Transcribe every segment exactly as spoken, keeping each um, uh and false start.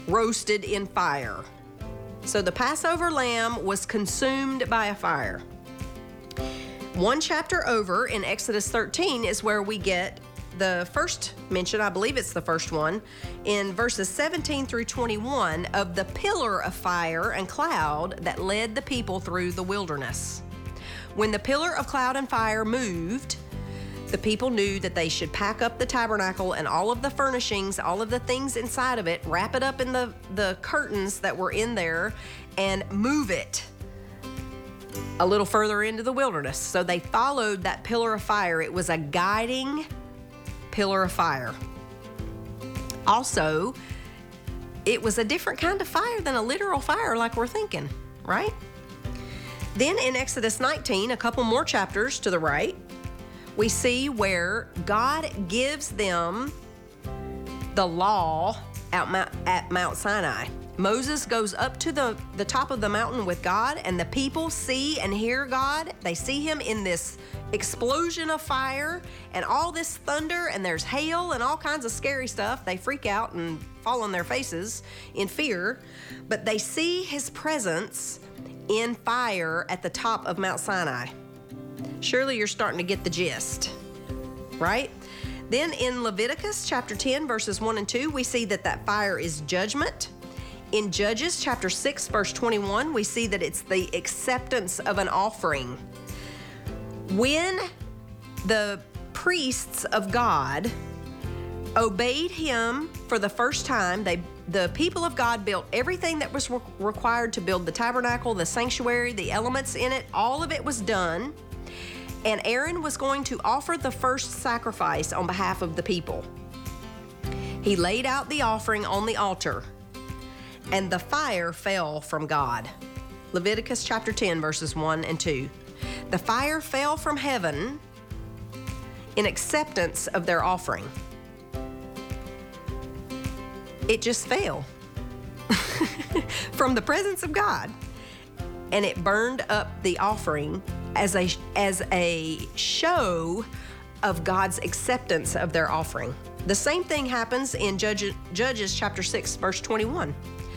roasted in fire. So the Passover lamb was consumed by a fire. One chapter over in Exodus thirteen is where we get the first mention, I believe it's the first one, in verses seventeen through twenty-one of the pillar of fire and cloud that led the people through the wilderness. When the pillar of cloud and fire moved, the people knew that they should pack up the tabernacle and all of the furnishings, all of the things inside of it, wrap it up in the, the curtains that were in there, and move it a little further into the wilderness. So they followed that pillar of fire. It was a guiding pillar of fire. Also, it was a different kind of fire than a literal fire like we're thinking, right? Then in Exodus nineteen, a couple more chapters to the right, we see where God gives them the law at Mount, at Mount Sinai. Moses goes up to the, the top of the mountain with God, and the people see and hear God. They see him in this explosion of fire and all this thunder, and there's hail and all kinds of scary stuff. They freak out and fall on their faces in fear, but they see his presence in fire at the top of Mount Sinai. Surely you're starting to get the gist, right? Then in Leviticus chapter ten, verses one and two, we see that that fire is judgment. In Judges chapter six, verse twenty-one, we see that it's the acceptance of an offering. When the priests of God obeyed him for the first time, they the people of God built everything that was re- required to build the tabernacle, the sanctuary, the elements in it, all of it was done. And Aaron was going to offer the first sacrifice on behalf of the people. He laid out the offering on the altar, and the fire fell from God. Leviticus chapter ten, verses one and two. The fire fell from heaven in acceptance of their offering. It just fell from the presence of God, and it burned up the offering as a as a show of God's acceptance of their offering. The same thing happens in Judges, Judges chapter six, verse twenty-one.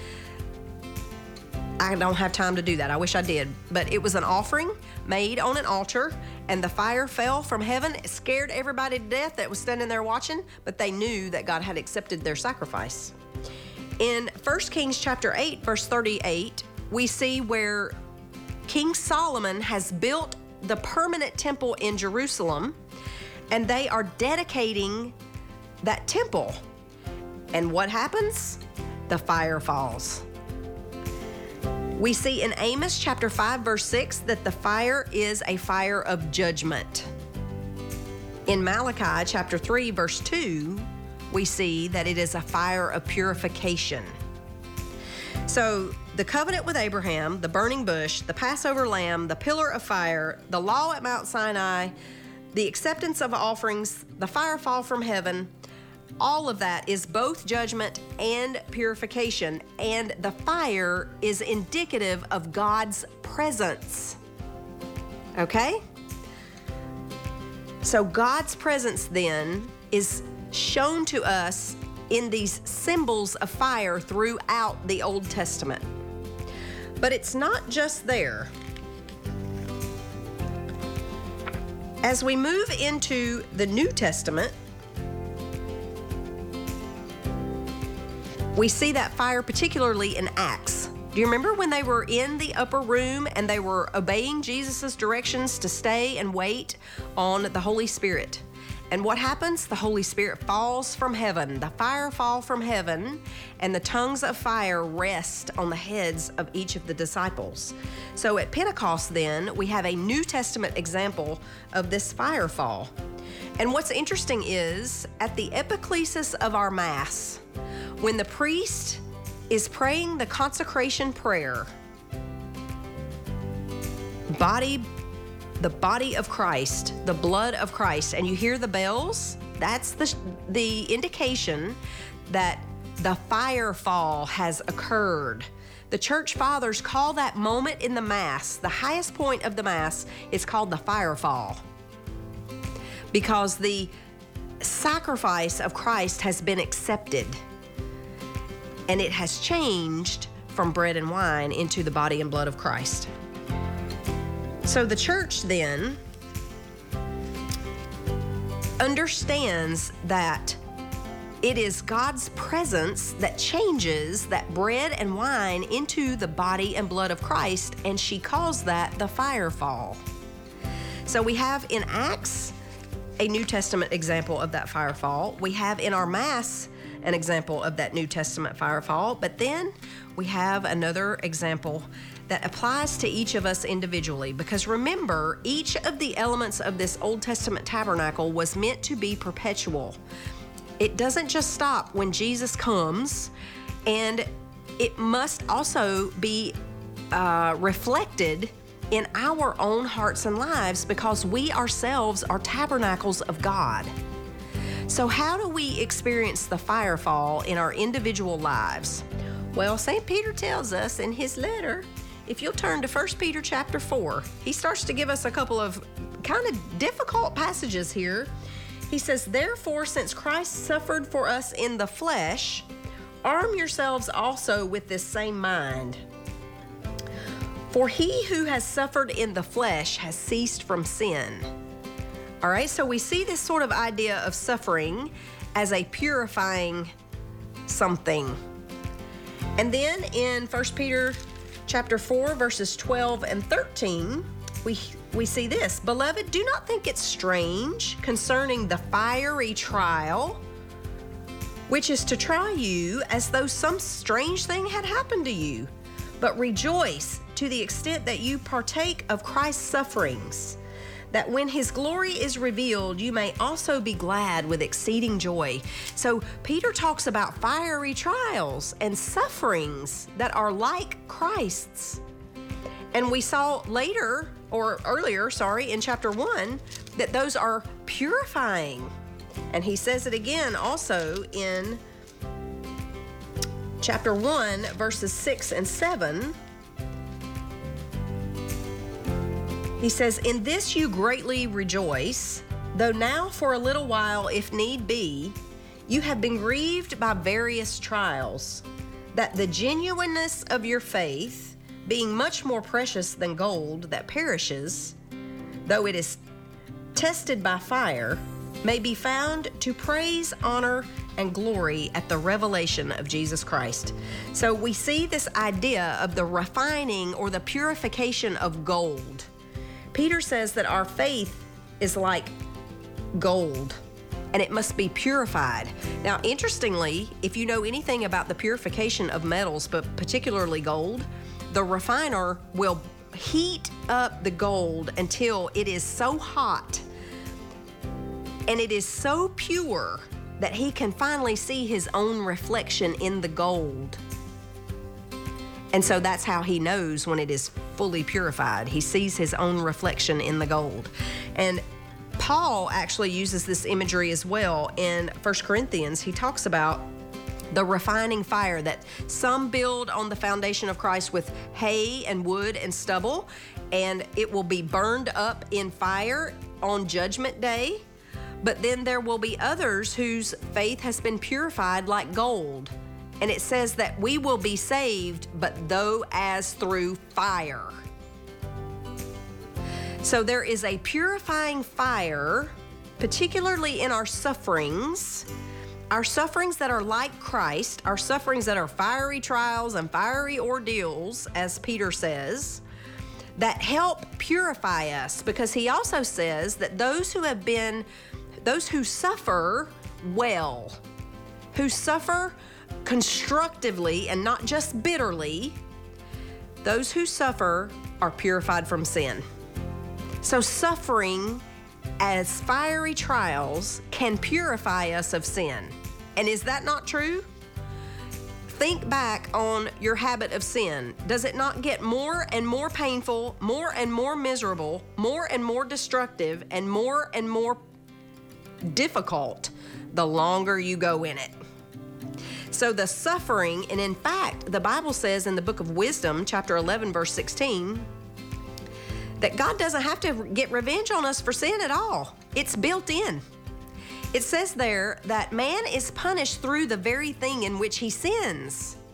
I don't have time to do that. I wish I did. But it was an offering made on an altar, and the fire fell from heaven. It scared everybody to death that was standing there watching, but they knew that God had accepted their sacrifice. In First Kings chapter eight, verse thirty-eight, we see where King Solomon has built the permanent temple in Jerusalem, and they are dedicating that temple. And what happens? The fire falls. We see in Amos chapter five, verse six, that the fire is a fire of judgment. In Malachi chapter three, verse two, we see that it is a fire of purification. So the covenant with Abraham, the burning bush, the Passover lamb, the pillar of fire, the law at Mount Sinai, the acceptance of offerings, the fire fall from heaven, all of that is both judgment and purification, and the fire is indicative of God's presence. Okay? So God's presence then is shown to us in these symbols of fire throughout the Old Testament. But it's not just there. As we move into the New Testament, we see that fire particularly in Acts. Do you remember when they were in the upper room and they were obeying Jesus' directions to stay and wait on the Holy Spirit? And what happens? The Holy Spirit falls from heaven. The fire fall from heaven, and the tongues of fire rest on the heads of each of the disciples. So at Pentecost then, we have a New Testament example of this fire fall. And what's interesting is, at the epiclesis of our Mass, when the priest is praying the consecration prayer, body the body of Christ, the blood of Christ, and you hear the bells, that's the, the indication that the fire fall has occurred. The church fathers call that moment in the Mass, the highest point of the Mass, is called the fire fall, because the sacrifice of Christ has been accepted. and it has changed from bread and wine into the body and blood of Christ. So the church then understands that it is God's presence that changes that bread and wine into the body and blood of Christ, and she calls that the firefall. So we have in Acts a New Testament example of that firefall. We have in our Mass an example of that New Testament firefall, but then we have another example that applies to each of us individually, because remember, each of the elements of this Old Testament tabernacle was meant to be perpetual. It doesn't just stop when Jesus comes, and it must also be uh, reflected in our own hearts and lives, because we ourselves are tabernacles of God. So how do we experience the firefall in our individual lives? Well, Saint Peter tells us in his letter, if you'll turn to First Peter chapter four, he starts to give us a couple of kind of difficult passages here. He says, therefore, since Christ suffered for us in the flesh, arm yourselves also with this same mind. For he who has suffered in the flesh has ceased from sin. All right, so we see this sort of idea of suffering as a purifying something. And then in First Peter chapter four, verses twelve and thirteen, we we see this. Beloved, do not think it strange concerning the fiery trial, which is to try you as though some strange thing had happened to you. But rejoice to the extent that you partake of Christ's sufferings, that when his glory is revealed, you may also be glad with exceeding joy. So Peter talks about fiery trials and sufferings that are like Christ's. And we saw later, or earlier, sorry, in chapter one, that those are purifying. And he says it again also in chapter one, verses six and seven. He says, in this you greatly rejoice, though now for a little while, if need be, you have been grieved by various trials, that the genuineness of your faith, being much more precious than gold that perishes, though it is tested by fire, may be found to praise, honor, and glory at the revelation of Jesus Christ. So we see this idea of the refining or the purification of gold. Peter says that our faith is like gold, and it must be purified. Now, interestingly, if you know anything about the purification of metals, but particularly gold, the refiner will heat up the gold until it is so hot and it is so pure that he can finally see his own reflection in the gold. And so that's how he knows when it is fully purified. He sees his own reflection in the gold. And Paul actually uses this imagery as well in First Corinthians. He talks about the refining fire, that some build on the foundation of Christ with hay and wood and stubble, and it will be burned up in fire on Judgment Day. But then there will be others whose faith has been purified like gold. And it says that we will be saved, but though as through fire. So there is a purifying fire, particularly in our sufferings, our sufferings that are like Christ, our sufferings that are fiery trials and fiery ordeals, as Peter says, that help purify us, because he also says that those who have been, those who suffer well, who suffer constructively and not just bitterly, those who suffer are purified from sin. So suffering as fiery trials can purify us of sin. And is that not true? Think back on your habit of sin. Does it not get more and more painful, more and more miserable, more and more destructive, and more and more difficult the longer you go in it? So the suffering, and in fact, the Bible says in the book of Wisdom, chapter eleven, verse sixteen, that God doesn't have to get revenge on us for sin at all. It's built in. It says there that man is punished through the very thing in which he sins.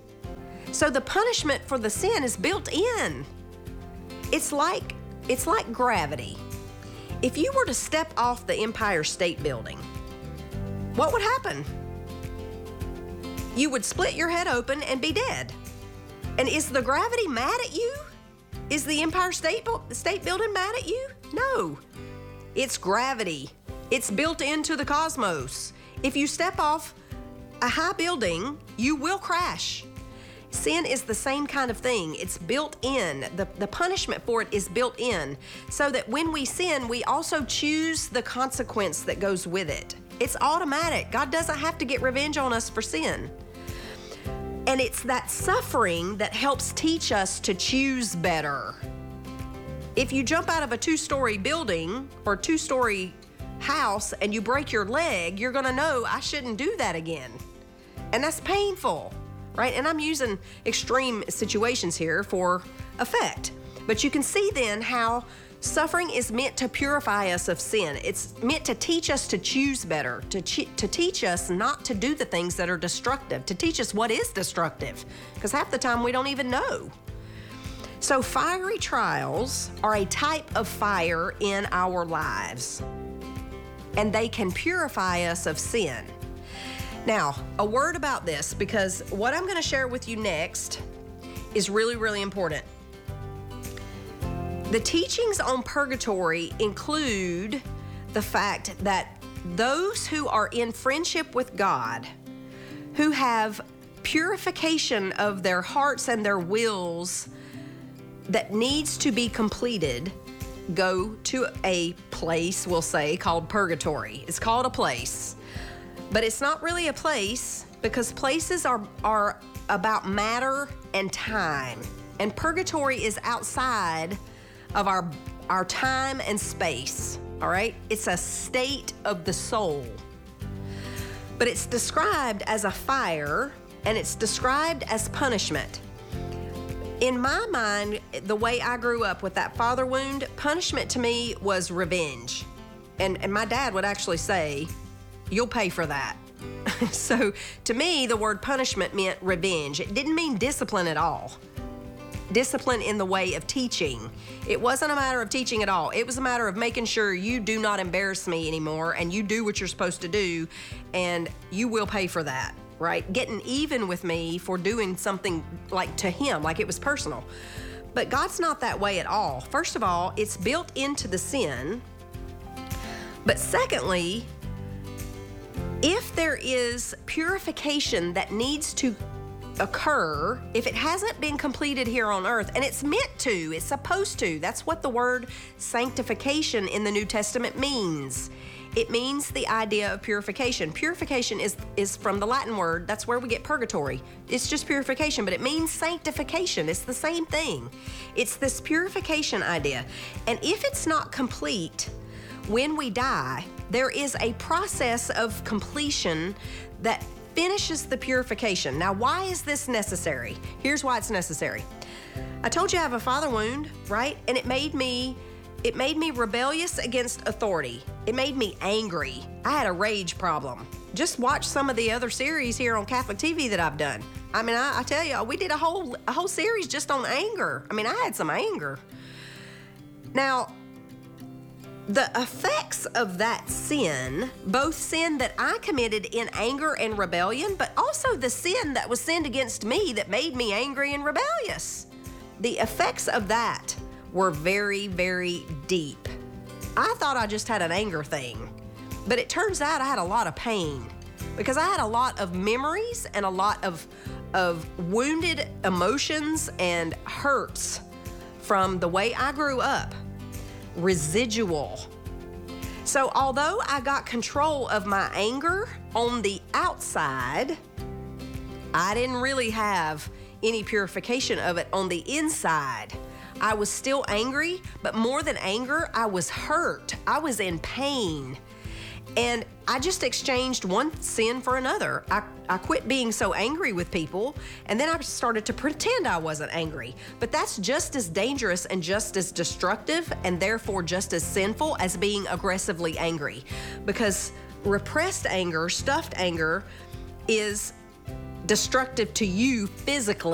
So the punishment for the sin is built in. It's like it's like gravity. If you were to step off the Empire State Building, what would happen? You would split your head open and be dead. And is the gravity mad at you? Is the Empire State, State Building mad at you? No. It's gravity. It's built into the cosmos. If you step off a high building, you will crash. Sin is the same kind of thing. It's built in. The, the punishment for it is built in, so that when we sin, we also choose the consequence that goes with it. It's automatic. God doesn't have to get revenge on us for sin. And it's that suffering that helps teach us to choose better. If you jump out of a two-story building or two-story house and you break your leg, you're gonna know, I shouldn't do that again. And that's painful, right? And I'm using extreme situations here for effect. But you can see then how suffering is meant to purify us of sin. It's meant to teach us to choose better, to, ch- to teach us not to do the things that are destructive, to teach us what is destructive, because half the time we don't even know. So fiery trials are a type of fire in our lives, and they can purify us of sin. Now, a word about this, because what I'm going to share with you next is really, really important. The teachings on purgatory include the fact that those who are in friendship with God, who have purification of their hearts and their wills that needs to be completed, go to a place, we'll say, called purgatory. It's called a place, but it's not really a place, because places are, are about matter and time, and purgatory is outside of our, our time and space, all right? It's a state of the soul. But it's described as a fire, and it's described as punishment. In my mind, the way I grew up with that father wound, punishment to me was revenge. And, and my dad would actually say, you'll pay for that. So to me, the word punishment meant revenge. It didn't mean discipline at all. Discipline in the way of teaching. It wasn't a matter of teaching at all. It was a matter of making sure you do not embarrass me anymore, and you do what you're supposed to do, and you will pay for that, right? Getting even with me for doing something like to him, like it was personal. But God's not that way at all. First of all, it's built into the sin. But secondly, if there is purification that needs to occur, if it hasn't been completed here on earth, and it's meant to, it's supposed to. That's what the word sanctification in the New Testament means. It means the idea of purification. Purification is, is from the Latin word, that's where we get purgatory. It's just purification, but it means sanctification. It's the same thing. It's this purification idea. And if it's not complete when we die, there is a process of completion that finishes the purification. Now, why is this necessary? Here's why it's necessary. I told you I have a father wound, right? And it made me, it made me rebellious against authority. It made me angry. I had a rage problem. Just watch some of the other series here on Catholic T V that I've done. I mean, I, I tell you, we did a whole, a whole series just on anger. I mean, I had some anger. Now, the effects of that sin, both sin that I committed in anger and rebellion, but also the sin that was sinned against me that made me angry and rebellious. The effects of that were very, very deep. I thought I just had an anger thing, but it turns out I had a lot of pain, because I had a lot of memories and a lot of, of wounded emotions and hurts from the way I grew up. Residual. So although I got control of my anger on the outside, I didn't really have any purification of it on the inside. I was still angry, but more than anger, I was hurt. I was in pain. And I just exchanged one sin for another. I, I quit being so angry with people, and then I started to pretend I wasn't angry. But that's just as dangerous and just as destructive, and therefore just as sinful as being aggressively angry. Because repressed anger, stuffed anger, is destructive to you physically.